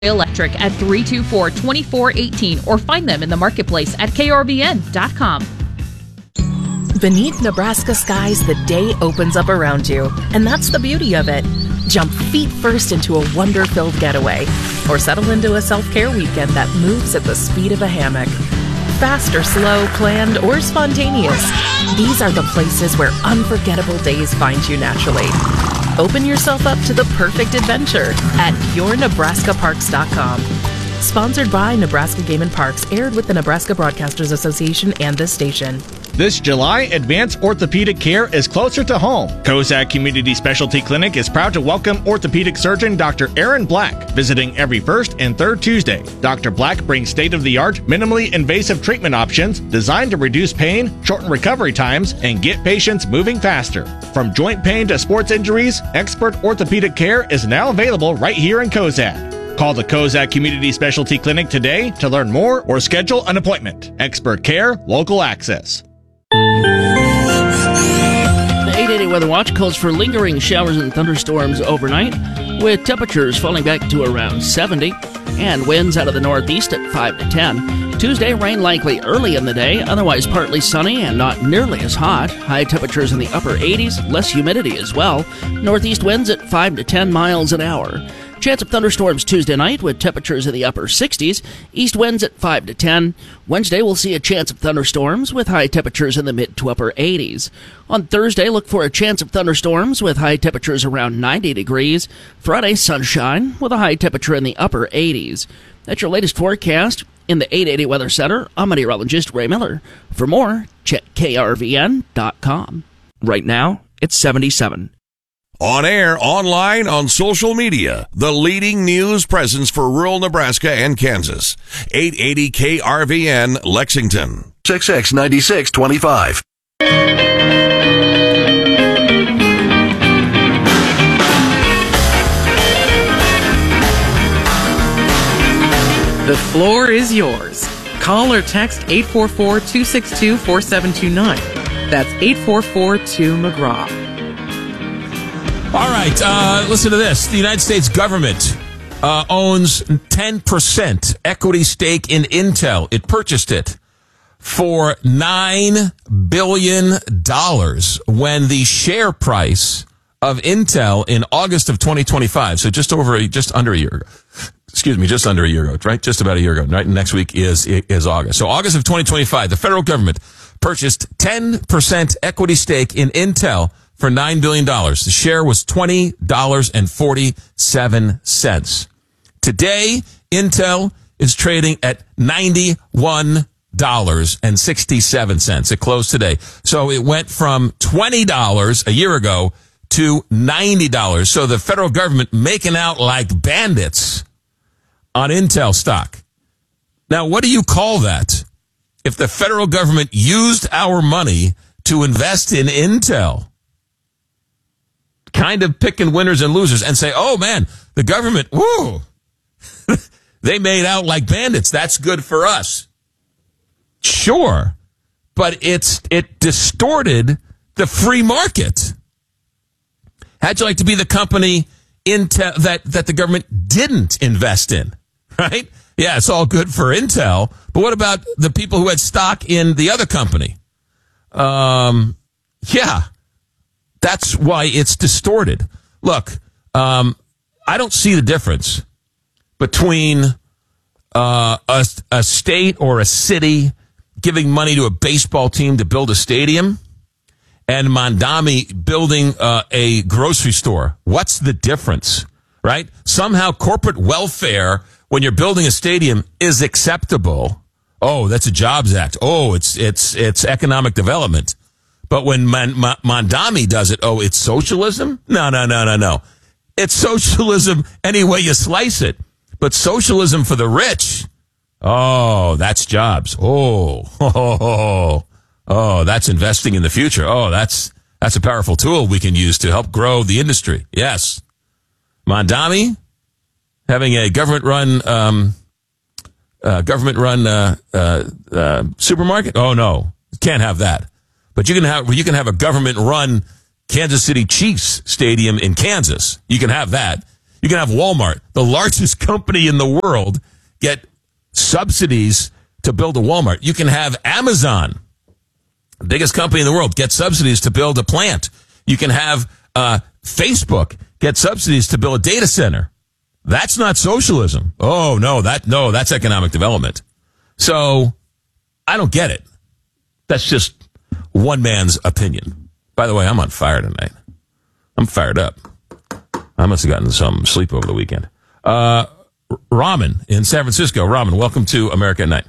Electric at 324-2418 or find them in the marketplace at krvn.com. Beneath Nebraska skies, the day opens up around you, and that's the beauty of it. Jump feet first into a wonder-filled getaway, or settle into a self-care weekend that moves at the speed of a hammock. Fast or slow, planned or spontaneous, these are the places where unforgettable days find you naturally. Open yourself up to the perfect adventure at yournebraskaparks.com. Sponsored by Nebraska Game and Parks, aired with the Nebraska Broadcasters Association and this station. This July, advanced orthopedic care is closer to home. Kozak Community Specialty Clinic is proud to welcome orthopedic surgeon Dr. Aaron Black, visiting every first and third Tuesday. Dr. Black brings state-of-the-art, minimally invasive treatment options designed to reduce pain, shorten recovery times, and get patients moving faster. From joint pain to sports injuries, expert orthopedic care is now available right here in Kozak. Call the Kozak Community Specialty Clinic today to learn more or schedule an appointment. Expert care, local access. The 880 Weather Watch calls for lingering showers and thunderstorms overnight, with temperatures falling back to around 70 and winds out of the northeast at 5 to 10. Tuesday, rain likely early in the day, otherwise partly sunny and not nearly as hot. High temperatures in the upper 80s, less humidity as well. Northeast winds at 5 to 10 miles an hour. Chance of thunderstorms Tuesday night with temperatures in the upper 60s. East winds at 5 to 10. Wednesday, we'll see a chance of thunderstorms with high temperatures in the mid to upper 80s. On Thursday, look for a chance of thunderstorms with high temperatures around 90 degrees. Friday, sunshine with a high temperature in the upper 80s. That's your latest forecast. In the 880 Weather Center, I'm meteorologist Ray Miller. For more, check krvn.com. Right now, it's 77. On air, online, on social media, the leading news presence for rural Nebraska and Kansas. 880 KRVN, Lexington. 6X9625. The floor is yours. Call or text 844-262-4729. That's 844-2-McGraw. All right, listen to this. The United States government owns 10% equity stake in Intel. It purchased it for $9 billion when the share price of Intel in August of 2025, so just under a year ago. Excuse me, just under a year ago, right? Just about a year ago, right? Next week is August. So August of 2025, the federal government purchased 10% equity stake in Intel for $9 billion. The share was $20.47. Today, Intel is trading at $91.67. It closed today. So it went from $20 a year ago to $90. So the federal government making out like bandits on Intel stock. Now, what do you call that? If the federal government used our money to invest in Intel, kind of picking winners and losers and say, oh man, the government, woo, they made out like bandits. That's good for us. Sure. But it distorted the free market. How'd you like to be the company Intel that the government didn't invest in? Right? Yeah, it's all good for Intel. But what about the people who had stock in the other company? Yeah. That's why it's distorted. Look, I don't see the difference between a state or a city giving money to a baseball team to build a stadium and Mondami building a grocery store. What's the difference, right? Somehow corporate welfare, when you're building a stadium, is acceptable. Oh, that's a Jobs Act. Oh, it's economic development. But when Mondami does it, oh, it's socialism? No. It's socialism any way you slice it. But socialism for the rich, oh, that's jobs. Oh, that's investing in the future. Oh, that's a powerful tool we can use to help grow the industry. Yes. Mondami, having a government-run supermarket? Oh, no. Can't have that. But you can have a government-run Kansas City Chiefs stadium in Kansas. You can have that. You can have Walmart, the largest company in the world, get subsidies to build a Walmart. You can have Amazon, the biggest company in the world, get subsidies to build a plant. You can have Facebook get subsidies to build a data center. That's not socialism. Oh, no, that's economic development. So I don't get it. That's just one man's opinion. By the way, I'm on fire tonight. I'm fired up. I must have gotten some sleep over the weekend. Raman in San Francisco. Raman, welcome to America at Night.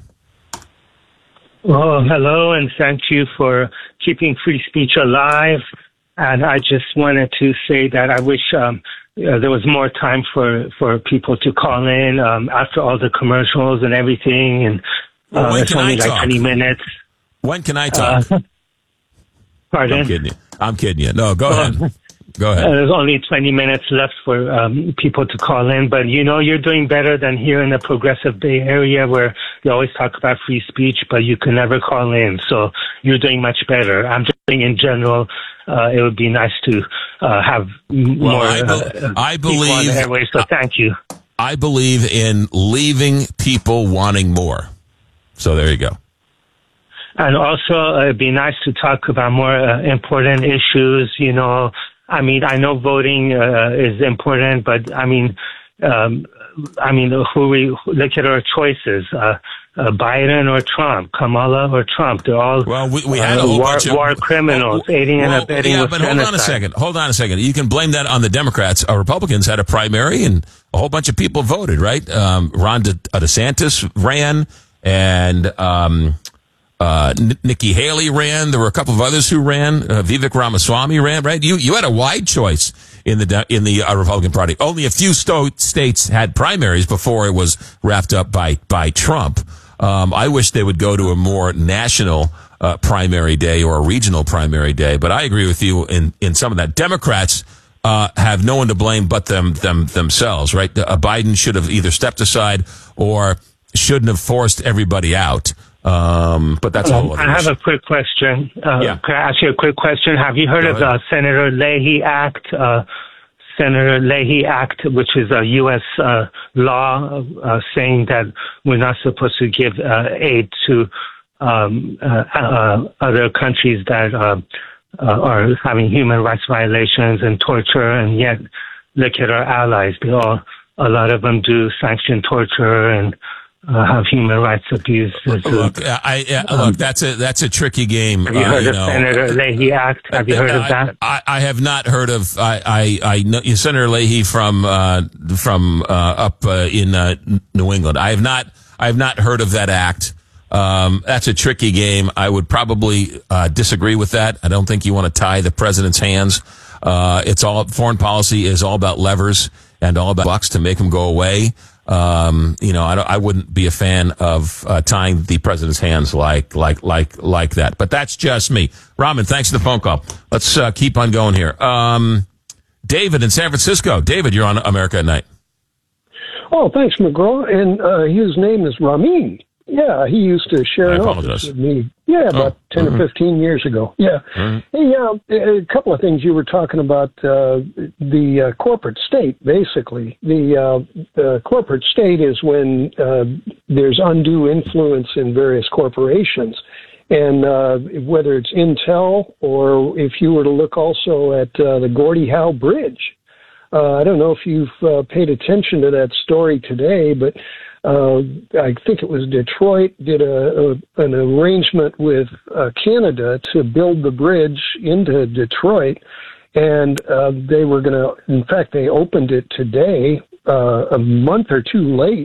Oh, hello, and thank you for keeping free speech alive. And I just wanted to say that I wish there was more time for people to call in after all the commercials and everything. And it's only like 20 minutes. When can I talk? Pardon? I'm kidding you. No, go ahead. Go ahead. There's only 20 minutes left for people to call in, but you're doing better than here in the progressive Bay Area where they always talk about free speech, but you can never call in. So you're doing much better. I'm just saying in general, it would be nice to have more I believe people on the airways, so thank you. I believe in leaving people wanting more. So there you go. And also, it'd be nice to talk about more important issues, I mean, I know voting is important, but I mean, who we look at our choices, Biden or Trump, Kamala or Trump. They're all we had a whole bunch of war criminals, aiding and abetting with genocide. Hold on a second. You can blame that on the Democrats. Republicans had a primary, and a whole bunch of people voted, right? Ron DeSantis ran, and Nikki Haley ran. There were a couple of others who ran. Vivek Ramaswamy ran. Right? You had a wide choice in the Republican Party. Only a few states had primaries before it was wrapped up by Trump. I wish they would go to a more national primary day or a regional primary day. But I agree with you in some of that. Democrats have no one to blame but themselves. Right? Biden should have either stepped aside or shouldn't have forced everybody out. But that's all. I have a quick question. Can I ask you a quick question? Have you heard of the Senator Leahy Act? Senator Leahy Act, which is a U.S. law saying that we're not supposed to give aid to other countries that are having human rights violations and torture, and yet look at our allies. A lot of them do sanction torture and have human rights abuse. Look, that's a tricky game. Have you heard of Senator Leahy Act? Have you heard of that? I have not heard of. I know Senator Leahy from up in New England. I have not heard of that act. That's a tricky game. I would probably disagree with that. I don't think you want to tie the president's hands. Foreign policy is all about levers and all about bucks to make them go away. I wouldn't be a fan of tying the president's hands like that. But that's just me. Raman, thanks for the phone call. Let's keep on going here. David in San Francisco. David, you're on America at Night. Oh, thanks, McGraw. And his name is Ramin. Yeah, he used to share an office with me. Yeah, about 10 or 15 years ago. Yeah. Hey, a couple of things you were talking about, the corporate state, basically. The corporate state is when there's undue influence in various corporations. And whether it's Intel or if you were to look also at the Gordie Howe Bridge. I don't know if you've paid attention to that story today, but I think it was Detroit did an arrangement with Canada to build the bridge into Detroit, and they were going to. In fact, they opened it today, a month or two late,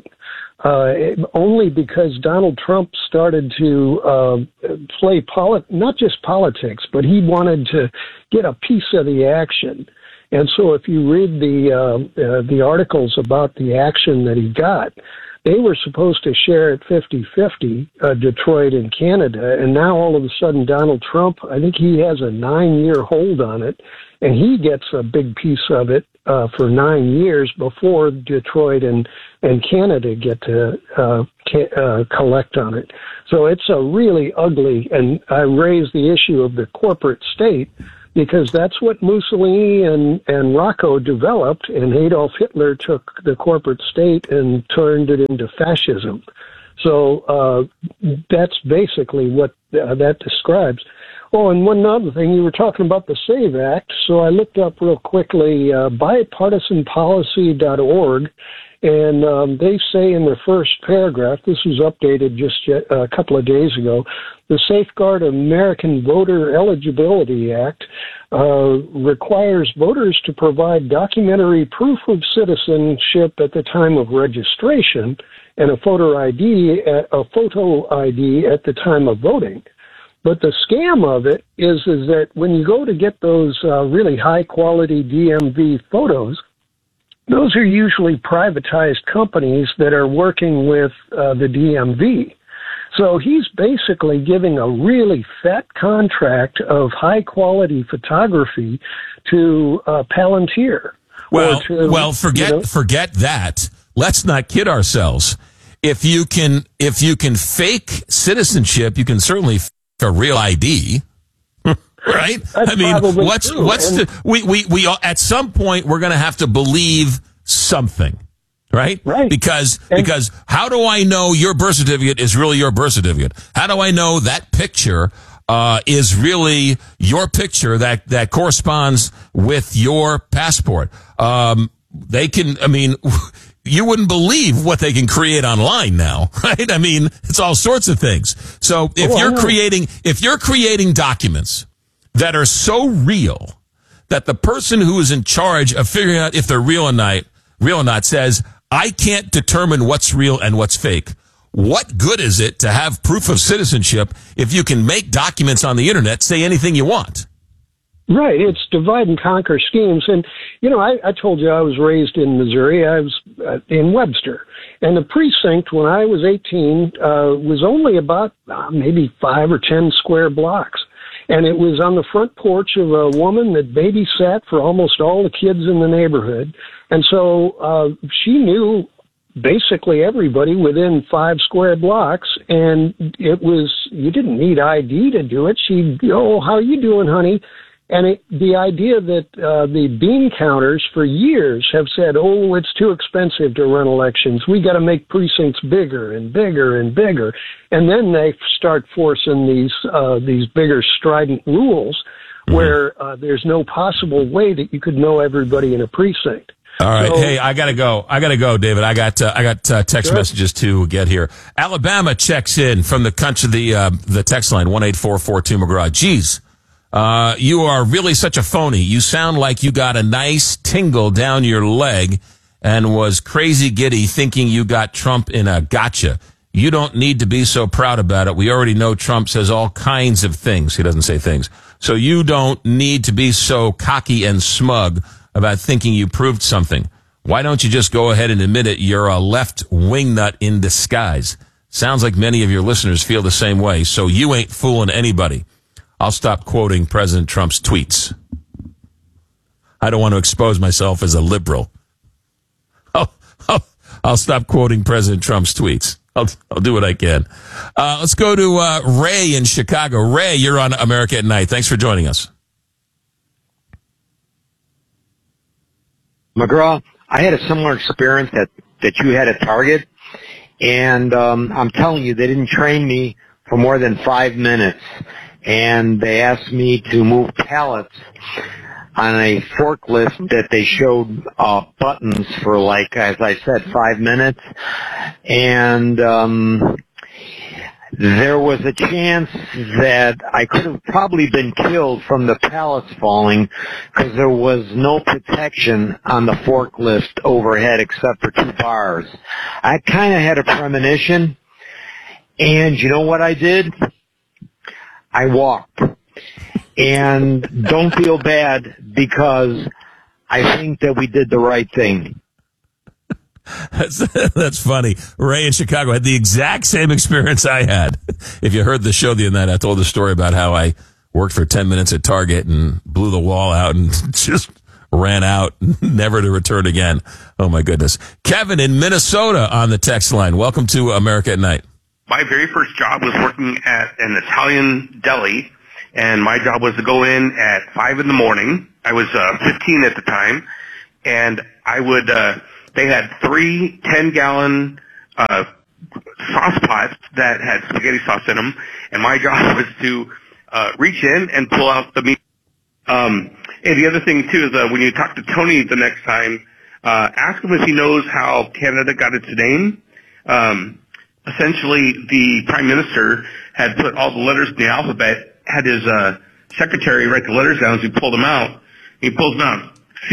only because Donald Trump started to play not just politics, but he wanted to get a piece of the action. And so, if you read the articles about the action that he got. They were supposed to share it 50-50, Detroit and Canada, and now all of a sudden Donald Trump, I think he has a 9-year hold on it, and he gets a big piece of it for 9 years before Detroit and Canada get to collect on it. So it's a really ugly, and I raised the issue of the corporate state because that's what Mussolini and Rocco developed, and Adolf Hitler took the corporate state and turned it into fascism. So that's basically what that describes. Oh, and one other thing, you were talking about the SAVE Act, so I looked up real quickly bipartisanpolicy.org, and they say in their first paragraph, this was updated just a couple of days ago, the Safeguard American Voter Eligibility Act requires voters to provide documentary proof of citizenship at the time of registration and a photo ID at the time of voting. But the scam of it is that when you go to get those really high-quality DMV photos, those are usually privatized companies that are working with the DMV. So he's basically giving a really fat contract of high-quality photography to Palantir. Well, forget that. Let's not kid ourselves. If you can fake citizenship, you can certainly fake a real ID, right? That's we at some point we're going to have to believe something, right? Right. Because how do I know your birth certificate is really your birth certificate? How do I know that picture is really your picture that corresponds with your passport? You wouldn't believe what they can create online now, right? I mean, it's all sorts of things. So if you're creating documents that are so real that the person who is in charge of figuring out if they're real or not says, I can't determine what's real and what's fake. What good is it to have proof of citizenship if you can make documents on the internet say anything you want? Right, it's divide and conquer schemes. And, I told you I was raised in Missouri. I was in Webster. And the precinct, when I was 18, was only about maybe 5 or 10 square blocks. And it was on the front porch of a woman that babysat for almost all the kids in the neighborhood. And so she knew basically everybody within 5 square blocks. And you didn't need ID to do it. She'd go, how are you doing, honey? And the idea that the bean counters for years have said, oh, it's too expensive to run elections. We got to make precincts bigger and bigger and bigger. And then they start forcing these bigger strident rules where there's no possible way that you could know everybody in a precinct. All right. Hey, I gotta go, David. I got text messages to get here. Alabama checks in from the country, the text line 18442 McGraw. Geez. You are really such a phony. You sound like you got a nice tingle down your leg and was crazy giddy thinking you got Trump in a gotcha. You don't need to be so proud about it. We already know Trump says all kinds of things. He doesn't say things. So you don't need to be so cocky and smug about thinking you proved something. Why don't you just go ahead and admit it? You're a left wingnut in disguise. Sounds like many of your listeners feel the same way. So you ain't fooling anybody. I'll stop quoting President Trump's tweets. I don't want to expose myself as a liberal. I'll stop quoting President Trump's tweets. I'll do what I can. Let's go to Ray in Chicago. Ray, you're on America at Night. Thanks for joining us. McGraw, I had a similar experience that you had at Target, and I'm telling you, they didn't train me for more than 5 minutes. And they asked me to move pallets on a forklift that they showed buttons for, like, as I said, 5 minutes. And there was a chance that I could have probably been killed from the pallets falling because there was no protection on the forklift overhead except for 2 bars. I kind of had a premonition, and you know what I did? I walked. And don't feel bad because I think that we did the right thing. That's funny. Ray in Chicago had the exact same experience I had. If you heard the show the other night, I told the story about how I worked for 10 minutes at Target and blew the wall out and just ran out, never to return again. Oh, my goodness. Kevin in Minnesota on the text line. Welcome to America at Night. My very first job was working at an Italian deli, and my job was to go in at 5 in the morning. I was 15 at the time, and I would. They had 3 10-gallon sauce pots that had spaghetti sauce in them, and my job was to reach in and pull out the meat. And the other thing too is when you talk to Tony the next time, ask him if he knows how Canada got its name. Essentially, the Prime Minister had put all the letters in the alphabet, had his secretary write the letters down as he pulled them out. He pulls them out,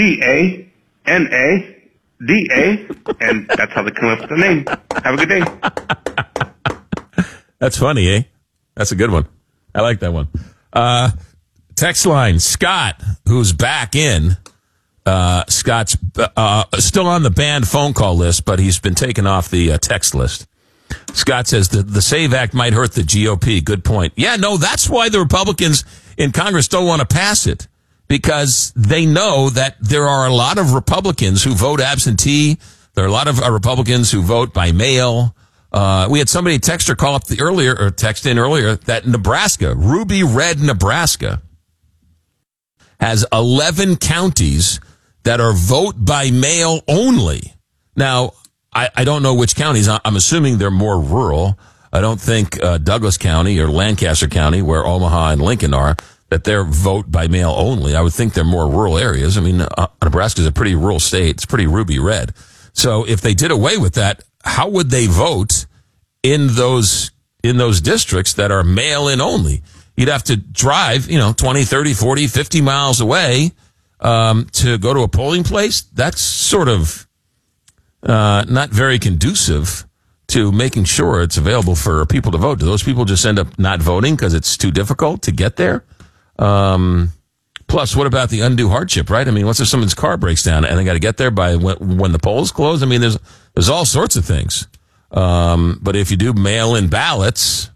C-A-N-A-D-A, and that's how they come up with the name. Have a good day. That's funny, eh? That's a good one. I like that one. Text line, Scott, who's back in. Scott's still on the banned phone call list, but he's been taken off the text list. Scott says the SAVE Act might hurt the GOP. Good point. Yeah, no, that's why the Republicans in Congress don't want to pass it, because they know that there are a lot of Republicans who vote absentee. There are a lot of Republicans who vote by mail. We had somebody text in earlier that Nebraska, Ruby Red, Nebraska, has 11 counties that are vote by mail only. Now, I don't know which counties. I'm assuming they're more rural. I don't think Douglas County or Lancaster County, where Omaha and Lincoln are, that they're vote by mail only. I would think they're more rural areas. I mean, Nebraska is a pretty rural state. It's pretty ruby red. So if they did away with that, how would they vote in those districts that are mail-in only? You'd have to drive, 20, 30, 40, 50 miles away to go to a polling place. That's sort of not very conducive to making sure it's available for people to vote. Do those people just end up not voting because it's too difficult to get there? Plus, what about the undue hardship, right? I mean, what's if someone's car breaks down and they got to get there by when the polls close? I mean, there's all sorts of things. But if you do mail-in ballots,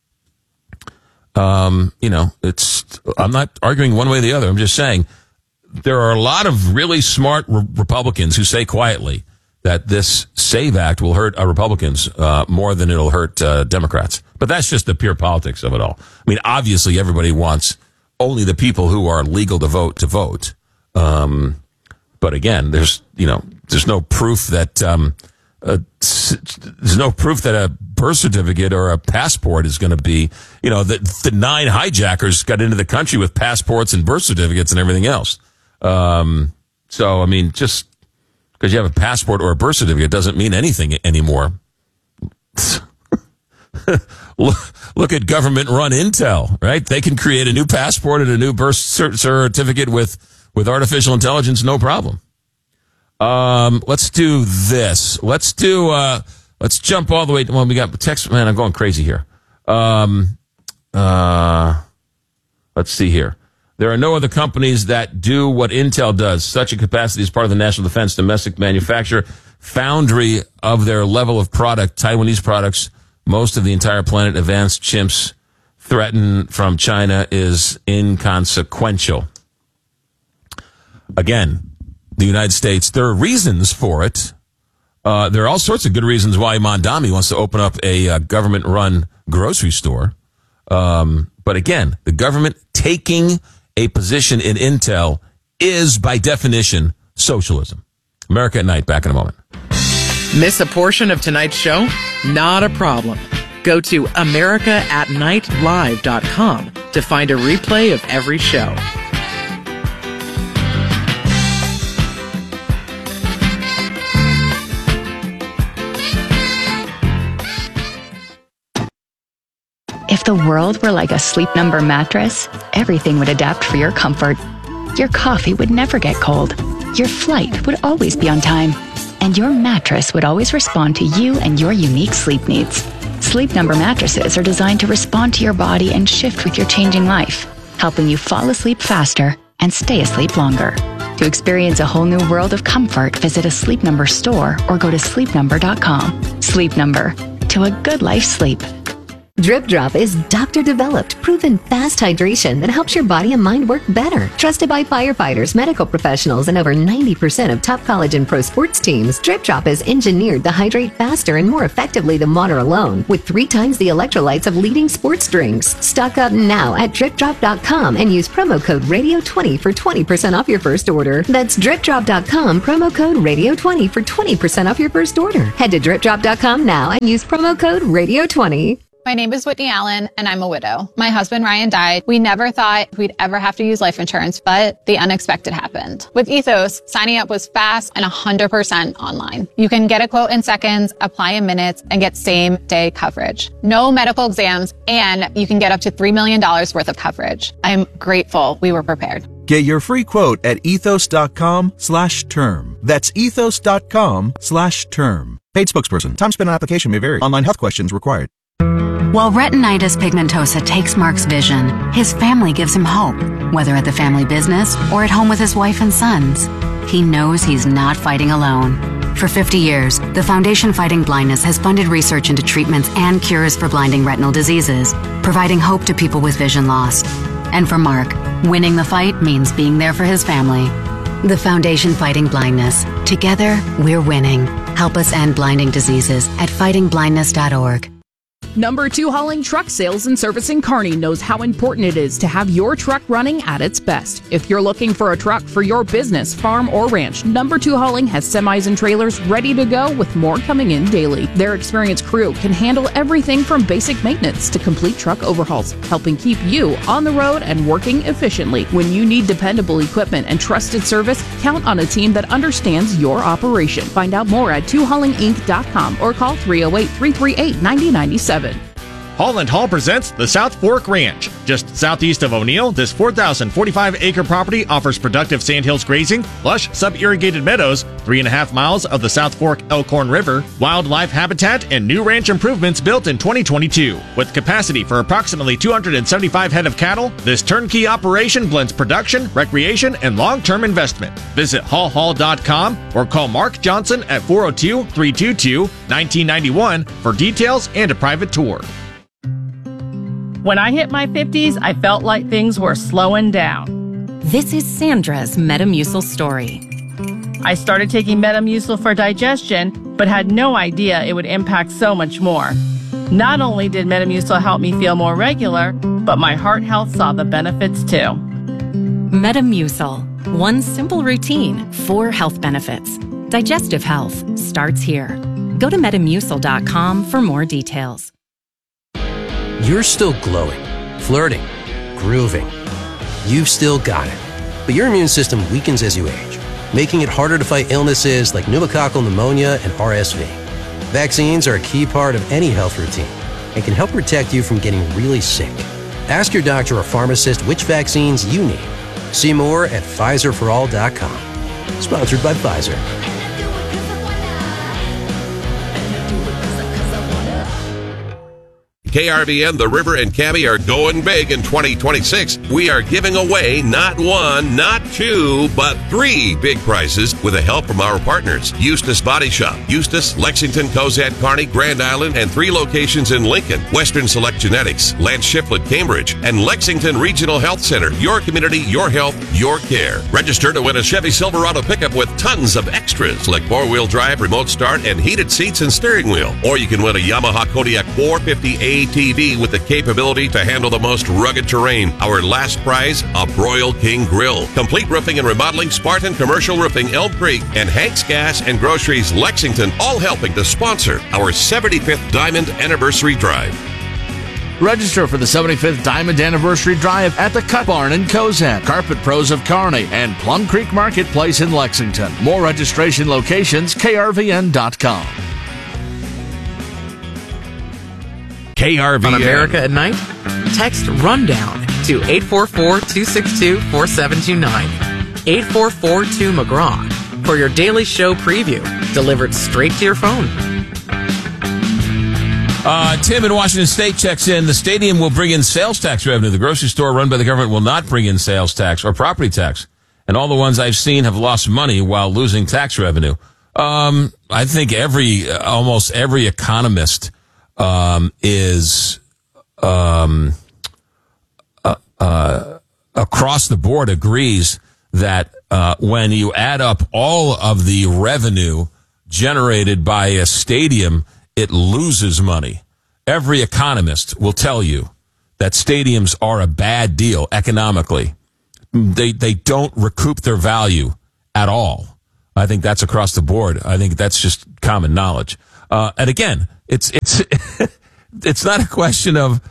I'm not arguing one way or the other. I'm just saying there are a lot of really smart Republicans who say quietly that this SAVE Act will hurt Republicans more than it'll hurt Democrats. But that's just the pure politics of it all. I mean, obviously everybody wants only the people who are legal to vote. But again, there's no proof that there's no proof that a birth certificate or a passport is going to be, the 9 hijackers got into the country with passports and birth certificates and everything else. So, I mean, just because you have a passport or a birth certificate doesn't mean anything anymore. Look at government-run Intel, right? They can create a new passport and a new birth certificate with artificial intelligence, no problem. Let's do this. Let's jump all the way. Well, we got text. Man, I'm going crazy here. Let's see here. There are no other companies that do what Intel does. Such a capacity is part of the national defense, domestic manufacture, foundry of their level of product. Taiwanese products, most of the entire planet, advanced chimps threatened from China is inconsequential. Again, the United States, there are reasons for it. There are all sorts of good reasons why Mondami wants to open up a government-run grocery store. But again, the government taking a position in Intel is, by definition, socialism. America at Night, back in a moment. Miss a portion of tonight's show? Not a problem. Go to AmericaAtNightLive.com to find a replay of every show. If the world were like a Sleep Number mattress, everything would adapt for your comfort. Your coffee would never get cold. Your flight would always be on time. And your mattress would always respond to you and your unique sleep needs. Sleep Number mattresses are designed to respond to your body and shift with your changing life, helping you fall asleep faster and stay asleep longer. To experience a whole new world of comfort, visit a Sleep Number store or go to sleepnumber.com. Sleep Number. To a good life sleep. Drip Drop is doctor-developed, proven fast hydration that helps your body and mind work better. Trusted by firefighters, medical professionals, and over 90% of top college and pro sports teams, Drip Drop is engineered to hydrate faster and more effectively than water alone, with 3 times the electrolytes of leading sports drinks. Stock up now at DripDrop.com and use promo code Radio20 for 20% off your first order. That's DripDrop.com, promo code Radio20 for 20% off your first order. Head to DripDrop.com now and use promo code Radio20. My name is Whitney Allen, and I'm a widow. My husband, Ryan, died. We never thought we'd ever have to use life insurance, but the unexpected happened. With Ethos, signing up was fast and 100% online. You can get a quote in seconds, apply in minutes, and get same-day coverage. No medical exams, and you can get up to $3 million worth of coverage. I'm grateful we were prepared. Get your free quote at ethos.com/term. That's ethos.com/term. Paid spokesperson. Time spent on application may vary. Online health questions required. While retinitis pigmentosa takes Mark's vision, his family gives him hope, whether at the family business or at home with his wife and sons. He knows he's not fighting alone. For 50 years, the Foundation Fighting Blindness has funded research into treatments and cures for blinding retinal diseases, providing hope to people with vision loss. And for Mark, winning the fight means being there for his family. The Foundation Fighting Blindness. Together, we're winning. Help us end blinding diseases at fightingblindness.org. Number 2 Hauling Truck Sales and Service in Kearney knows how important it is to have your truck running at its best. If you're looking for a truck for your business, farm, or ranch, Number 2 Hauling has semis and trailers ready to go with more coming in daily. Their experienced crew can handle everything from basic maintenance to complete truck overhauls, helping keep you on the road and working efficiently. When you need dependable equipment and trusted service, count on a team that understands your operation. Find out more at 2haulinginc.com or call 308-338-9097. Holland Hall presents the South Fork Ranch. Just southeast of O'Neill, this 4,045-acre property offers productive sandhills grazing, lush sub-irrigated meadows, 3.5 miles of the South Fork Elkhorn River, wildlife habitat, and new ranch improvements built in 2022. With capacity for approximately 275 head of cattle, this turnkey operation blends production, recreation, and long-term investment. Visit hallhall.com or call Mark Johnson at 402-322-1991 for details and a private tour. When I hit my 50s, I felt like things were slowing down. This is Sandra's Metamucil story. I started taking Metamucil for digestion, but had no idea it would impact so much more. Not only did Metamucil help me feel more regular, but my heart health saw the benefits too. Metamucil. One simple routine, 4 health benefits. Digestive health starts here. Go to Metamucil.com for more details. You're still glowing, flirting, grooving. You've still got it. But your immune system weakens as you age, making it harder to fight illnesses like pneumococcal pneumonia and RSV. Vaccines are a key part of any health routine and can help protect you from getting really sick. Ask your doctor or pharmacist which vaccines you need. See more at PfizerForAll.com. Sponsored by Pfizer. KRVN, The River, and Cabby are going big in 2026. We are giving away not 1, not 2, but 3 big prizes with the help from our partners. Eustis Body Shop, Eustis, Lexington, Cozad, Kearney, Grand Island, and 3 locations in Lincoln. Western Select Genetics, Lance Shiflett, Cambridge, and Lexington Regional Health Center. Your community, your health, your care. Register to win a Chevy Silverado pickup with tons of extras like 4-wheel drive, remote start, and heated seats and steering wheel. Or you can win a Yamaha Kodiak 450 ATV with the capability to handle the most rugged terrain. Our last prize, a Broil King Grill. Complete Roofing and Remodeling, Spartan Commercial Roofing, Elm Creek, and Hank's Gas and Groceries, Lexington, all helping to sponsor our 75th Diamond Anniversary Drive. Register for the 75th Diamond Anniversary Drive at the Cut Barn in Cozad, Carpet Pros of Kearney, and Plum Creek Marketplace in Lexington. More registration locations, krvn.com. KRVN. On America at Night, text RUNDOWN to 844-262-4729. 844-2McGraw for your daily show preview, delivered straight to your phone. Tim in Washington State checks in. The stadium will bring in sales tax revenue. The grocery store run by the government will not bring in sales tax or property tax. And all the ones I've seen have lost money while losing tax revenue. I think almost every economist is across the board agrees that when you add up all of the revenue generated by a stadium, it loses money. Every economist will tell you that stadiums are a bad deal economically. They don't recoup their value at all. I think that's across the board. I think that's just common knowledge. And again, it's it's not a question of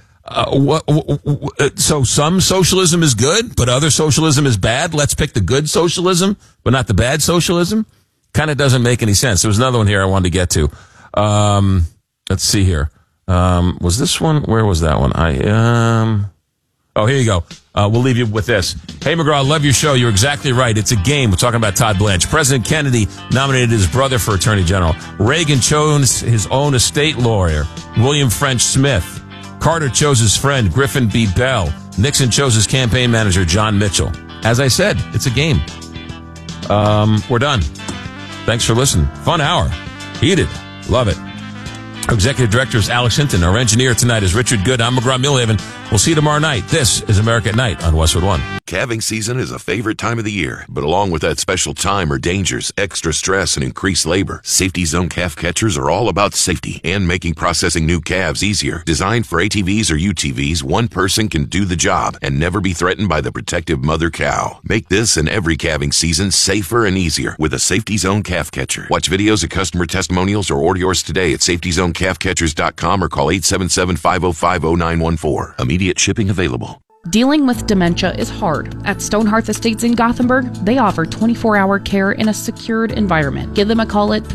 so some socialism is good, but other socialism is bad. Let's pick the good socialism, but not the bad socialism. Kind of doesn't make any sense. There was another one here I wanted to get to. Let's see here. Was this one? Where was that one? Oh, here you go. We'll leave you with this. Hey, McGraw, I love your show. You're exactly right. It's a game. We're talking about Todd Blanche. President Kennedy nominated his brother for Attorney General. Reagan chose his own estate lawyer, William French Smith. Carter chose his friend, Griffin B. Bell. Nixon chose his campaign manager, John Mitchell. As I said, it's a game. We're done. Thanks for listening. Fun hour. Heated. Love it. Our executive director is Alex Hinton. Our engineer tonight is Richard Good. I'm McGraw Millhaven. We'll see you tomorrow night. This is America at Night on Westwood One. Calving season is a favorite time of the year, but along with that special time are dangers, extra stress, and increased labor. Safety Zone calf catchers are all about safety and making processing new calves easier. Designed for ATVs or UTVs, one person can do the job and never be threatened by the protective mother cow. Make this and every calving season safer and easier with a Safety Zone calf catcher. Watch videos of customer testimonials or order yours today at safetyzonecalfcatchers.com or call 877-505-0914. Immediate shipping available. Dealing with dementia is hard. At Stonehearth Estates in Gothenburg, they offer 24-hour care in a secured environment. Give them a call at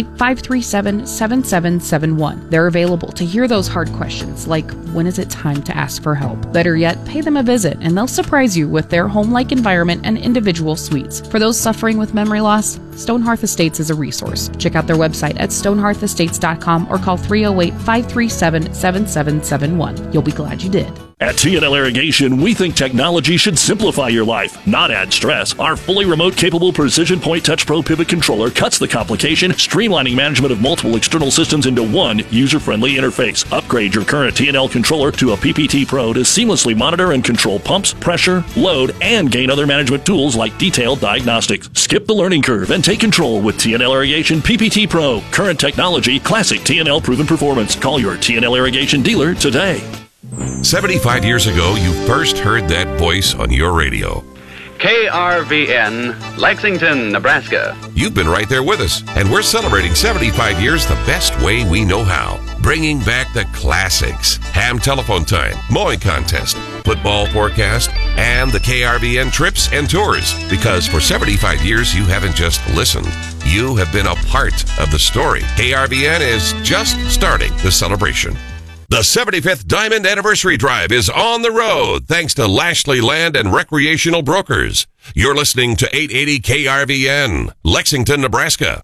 308-537-7771. They're available to hear those hard questions like, when is it time to ask for help? Better yet, pay them a visit and they'll surprise you with their home-like environment and individual suites. For those suffering with memory loss, Stonehearth Estates is a resource. Check out their website at stonehearthestates.com or call 308-537-7771. You'll be glad you did. At TNL Irrigation, we think technology should simplify your life, not add stress. Our fully remote capable Precision Point Touch Pro Pivot Controller cuts the complication, streamlining management of multiple external systems into one user-friendly interface. Upgrade your current TNL controller to a PPT Pro to seamlessly monitor and control pumps, pressure, load, and gain other management tools like detailed diagnostics. Skip the learning curve and take control with TNL Irrigation PPT Pro. Current technology, classic TNL proven performance. Call your TNL Irrigation dealer today. 75 years ago, you first heard that voice on your radio. KRVN, Lexington, Nebraska. You've been right there with us, and we're celebrating 75 years the best way we know how. Bringing back the classics. Ham telephone time, mowing contest, football forecast, and the KRVN trips and tours. Because for 75 years, you haven't just listened. You have been a part of the story. KRVN is just starting the celebration. The 75th Diamond Anniversary Drive is on the road thanks to Lashley Land and Recreational Brokers. You're listening to 880 KRVN, Lexington, Nebraska.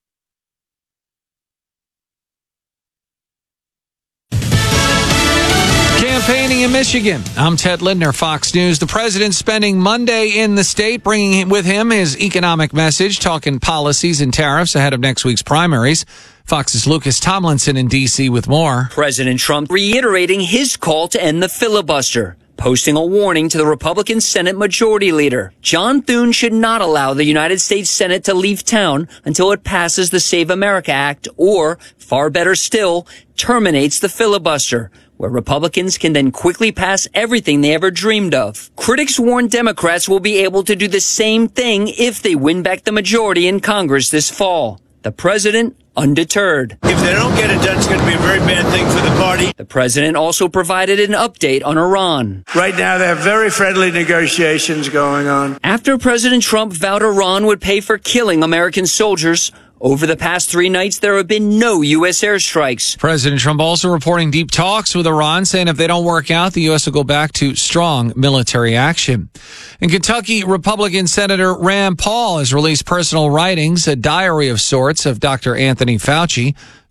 Campaigning in Michigan. I'm Ted Lindner, Fox News. The president's spending Monday in the state, bringing with him his economic message, talking policies and tariffs ahead of next week's primaries. Fox's Lucas Tomlinson in D.C. with more. President Trump reiterating his call to end the filibuster, posting a warning to the Republican Senate Majority Leader. John Thune should not allow the United States Senate to leave town until it passes the Save America Act or, far better still, terminates the filibuster, where Republicans can then quickly pass everything they ever dreamed of. Critics warn Democrats will be able to do the same thing if they win back the majority in Congress this fall. The president, undeterred. If they don't get it done, it's going to be a very bad thing for the party. The president also provided an update on Iran. Right now, they have very friendly negotiations going on. After President Trump vowed Iran would pay for killing American soldiers, over the past 3 nights, there have been no U.S. airstrikes. President Trump also reporting deep talks with Iran, saying if they don't work out, the U.S. will go back to strong military action. In Kentucky, Republican Senator Rand Paul has released personal writings, a diary of sorts of Dr. Anthony Fauci.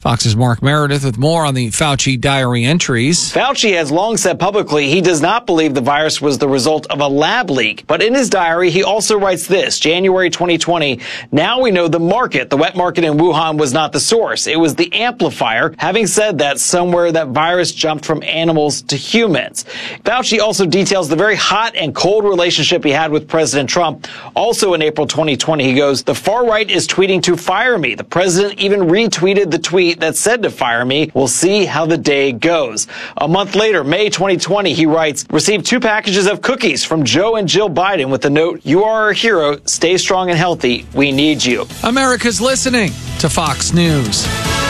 Fox's Mark Meredith with more on the Fauci diary entries. Fauci has long said publicly he does not believe the virus was the result of a lab leak. But in his diary, he also writes this, January 2020, now we know the wet market in Wuhan was not the source. It was the amplifier. Having said that, somewhere that virus jumped from animals to humans. Fauci also details the very hot and cold relationship he had with President Trump. Also in April 2020, he goes, the far right is tweeting to fire me. The president even retweeted the tweet that said to fire me. We'll see how the day goes. A month later, May 2020, he writes, received 2 packages of cookies from Joe and Jill Biden with the note, you are our hero. Stay strong and healthy. We need you. America's listening to Fox News.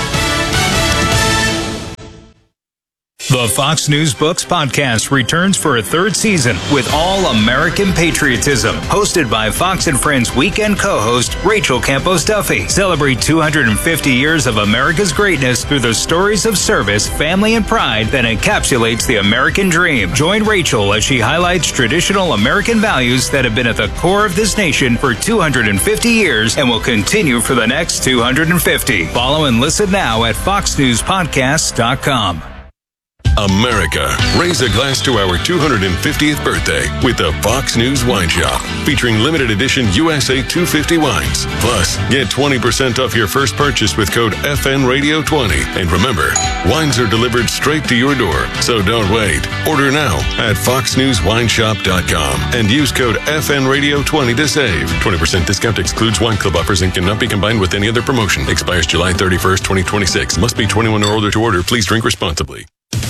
The Fox News Books podcast returns for a 3rd season with all American patriotism. Hosted by Fox and Friends weekend co-host Rachel Campos Duffy. Celebrate 250 years of America's greatness through the stories of service, family, and pride that encapsulates the American dream. Join Rachel as she highlights traditional American values that have been at the core of this nation for 250 years and will continue for the next 250. Follow and listen now at foxnewspodcasts.com. America, raise a glass to our 250th birthday with the Fox News Wine Shop, featuring limited edition USA 250 wines. Plus, get 20% off your first purchase with code FNRadio20. And remember, wines are delivered straight to your door, so don't wait. Order now at foxnewswineshop.com and use code FNRadio20 to save. 20% discount excludes wine club offers and cannot be combined with any other promotion. Expires July 31st, 2026. Must be 21 or older to order. Please drink responsibly.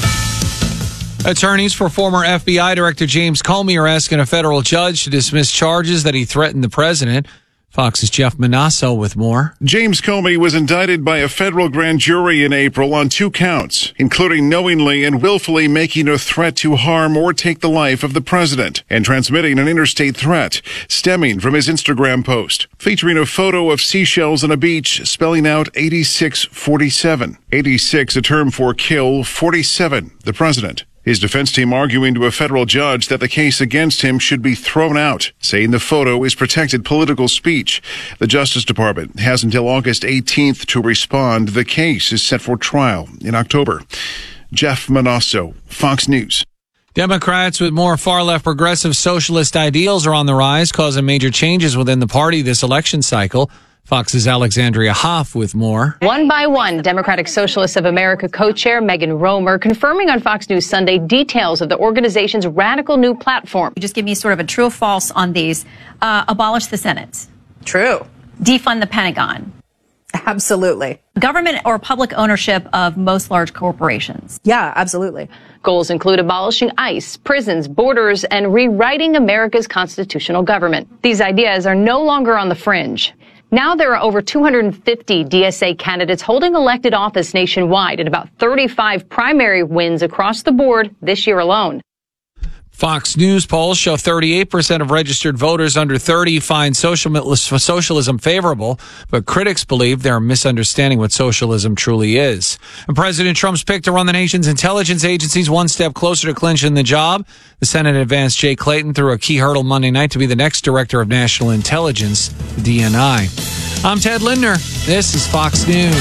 Attorneys for former FBI Director James Comey are asking a federal judge to dismiss charges that he threatened the president. Fox's Jeff Manasso with more. James Comey was indicted by a federal grand jury in April on 2 counts, including knowingly and willfully making a threat to harm or take the life of the president and transmitting an interstate threat stemming from his Instagram post, featuring a photo of seashells on a beach spelling out 8647. 86, a term for kill, 47, the president. His defense team arguing to a federal judge that the case against him should be thrown out, saying the photo is protected political speech. The Justice Department has until August 18th to respond. The case is set for trial in October. Jeff Manasso, Fox News. Democrats with more far-left progressive socialist ideals are on the rise, causing major changes within the party this election cycle. Fox's Alexandria Hoff with more. One by one, Democratic Socialists of America co-chair Megan Romer confirming on Fox News Sunday details of the organization's radical new platform. Just give me sort of a true or false on these. Abolish the Senate. True. Defund the Pentagon. Absolutely. Government or public ownership of most large corporations. Yeah, absolutely. Goals include abolishing ICE, prisons, borders, and rewriting America's constitutional government. These ideas are no longer on the fringe. Now there are over 250 DSA candidates holding elected office nationwide and about 35 primary wins across the board this year alone. Fox News polls show 38% of registered voters under 30 find socialism favorable, but critics believe they're misunderstanding what socialism truly is. And President Trump's pick to run the nation's intelligence agencies one step closer to clinching the job. The Senate advanced Jay Clayton through a key hurdle Monday night to be the next director of national intelligence, DNI. I'm Ted Lindner. This is Fox News.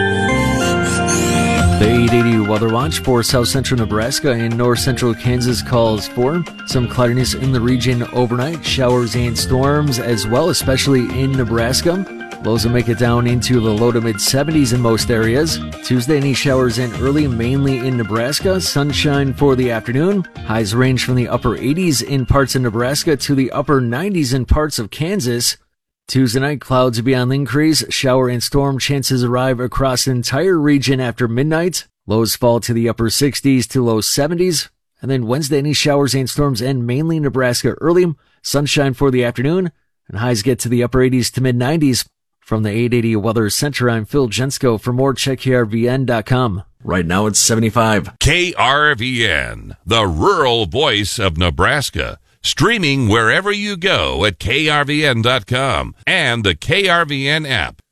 The 880 Weather Watch for south central Nebraska and north central Kansas calls for some cloudiness in the region overnight, showers and storms as well, especially in Nebraska. Lows will make it down into the low to mid 70s in most areas. Tuesday, any showers in early, mainly in Nebraska. Sunshine for the afternoon. Highs range from the upper 80s in parts of Nebraska to the upper 90s in parts of Kansas. Tuesday night, clouds will be on the increase. Shower and storm chances arrive across the entire region after midnight. Lows fall to the upper 60s to low 70s. And then Wednesday, any showers and storms end mainly Nebraska early. Sunshine for the afternoon. And highs get to the upper 80s to mid 90s. From the 880 Weather Center, I'm Phil Jensko. For more, check KRVN.com. Right now, it's 75. KRVN, the rural voice of Nebraska. Streaming wherever you go at krvn.com and the KRVN app.